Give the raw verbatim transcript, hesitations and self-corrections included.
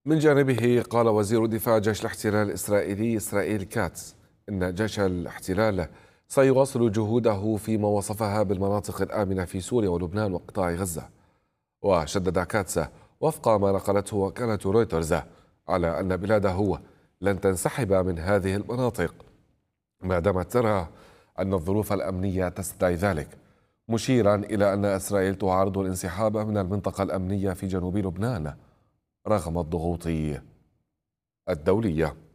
من جانبه قال وزير دفاع جيش الاحتلال الإسرائيلي إسرائيل كاتس إن جيش الاحتلال سيواصل جهوده فيما وصفها بالمناطق الآمنة في سوريا ولبنان وقطاع غزة. وشدد كاتس وفق ما نقلته وكالة رويترز على أن بلاده لن تنسحب من هذه المناطق ما دامت ترى أن الظروف الأمنية تستدعي ذلك، مشيرا إلى أن إسرائيل تعارض الانسحاب من المنطقة الأمنية في جنوب لبنان رغم الضغوط الدولية.